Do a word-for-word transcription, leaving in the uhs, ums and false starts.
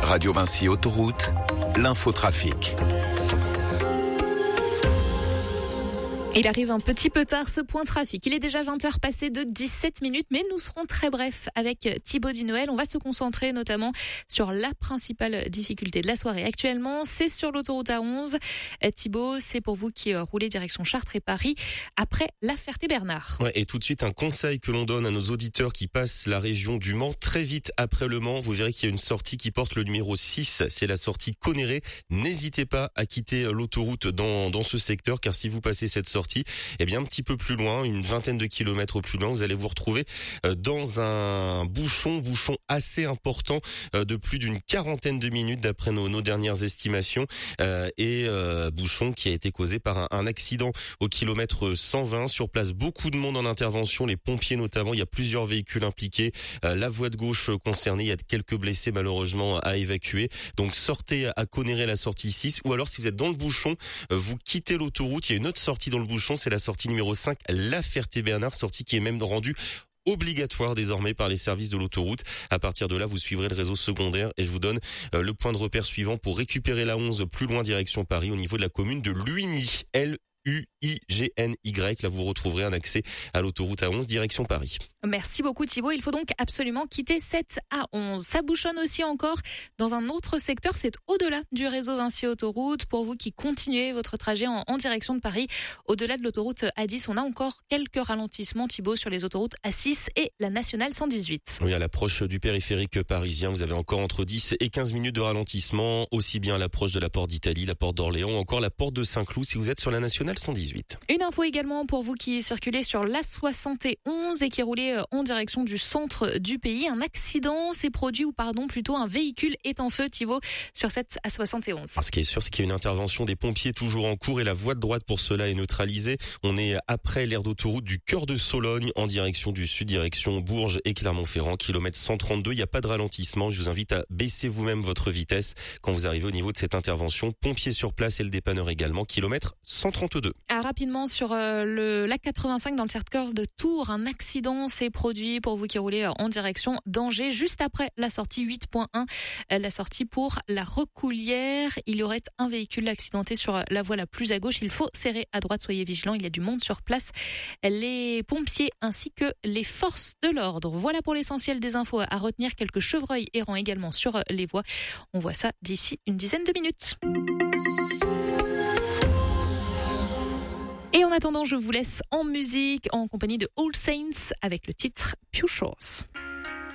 Radio Vinci Autoroute, l'infotrafic. Il arrive un petit peu tard ce point trafic. Il est déjà vingt heures passées de dix-sept minutes, mais nous serons très brefs avec Thibaut Dinoël. On va se concentrer notamment sur la principale difficulté de la soirée actuellement. C'est sur l'autoroute A onze. Thibaut, c'est pour vous qui roulez direction Chartres et Paris après La Ferté-Bernard. Ouais, et tout de suite, un conseil que l'on donne à nos auditeurs qui passent la région du Mans. Très vite après le Mans, vous verrez qu'il y a une sortie qui porte le numéro six. C'est la sortie Connerré. N'hésitez pas à quitter l'autoroute dans, dans ce secteur, car si vous passez cette sortie, et bien un petit peu plus loin, une vingtaine de kilomètres plus loin, vous allez vous retrouver dans un bouchon, bouchon assez important de plus d'une quarantaine de minutes d'après nos, nos dernières estimations, euh, et euh, bouchon qui a été causé par un, un accident au kilomètre cent vingt. Sur place, beaucoup de monde en intervention, les pompiers notamment, il y a plusieurs véhicules impliqués, euh, la voie de gauche concernée, il y a quelques blessés malheureusement à évacuer. Donc sortez à Conneré la sortie six, ou alors si vous êtes dans le bouchon, euh, vous quittez l'autoroute, il y a une autre sortie dans le bouchon, c'est la sortie numéro cinq, La Ferté-Bernard, sortie qui est même rendue obligatoire désormais par les services de l'autoroute. À partir de là, vous suivrez le réseau secondaire et je vous donne euh, le point de repère suivant pour récupérer la onze plus loin direction Paris au niveau de la commune de Luigny. L U I G N Y. Là, vous retrouverez un accès à l'autoroute A onze direction Paris. Merci beaucoup Thibaut. Il faut donc absolument quitter cette A onze. Ça bouchonne aussi encore dans un autre secteur. C'est au-delà du réseau Vinci Autoroute. Pour vous qui continuez votre trajet en, en direction de Paris, au-delà de l'autoroute A dix, on a encore quelques ralentissements, Thibaut, sur les autoroutes A six et la nationale cent dix-huit. Oui, à l'approche du périphérique parisien, vous avez encore entre dix et quinze minutes de ralentissement, aussi bien à l'approche de la porte d'Italie, la porte d'Orléans, ou encore la porte de Saint-Cloud si vous êtes sur la nationale cent dix-huit. Une info également pour vous qui circulez sur l'A soixante et onze et qui roulez en direction du centre du pays. Un accident s'est produit, ou pardon, plutôt un véhicule est en feu, Thibaut, sur cette A soixante et onze. Ce qui est sûr, c'est qu'il y a une intervention des pompiers toujours en cours et la voie de droite pour cela est neutralisée. On est après l'aire d'autoroute du cœur de Sologne en direction du sud, direction Bourges et Clermont-Ferrand, kilomètre cent trente-deux. Il n'y a pas de ralentissement. Je vous invite à baisser vous-même votre vitesse quand vous arrivez au niveau de cette intervention. Pompiers sur place et le dépanneur également, kilomètre cent trente-deux. Ah, rapidement sur euh, le l'A quatre-vingt-cinq dans le secteur de Tours, un accident s'est produit pour vous qui roulez en direction d'Angers, juste après la sortie huit point un, la sortie pour la Recoulière. Il y aurait un véhicule accidenté sur la voie la plus à gauche. Il faut serrer à droite, soyez vigilants. Il y a du monde sur place, les pompiers ainsi que les forces de l'ordre. Voilà pour l'essentiel des infos à retenir. Quelques chevreuils errants également sur les voies. On voit ça d'ici une dizaine de minutes. Et en attendant, je vous laisse en musique en compagnie de All Saints avec le titre Few Shores.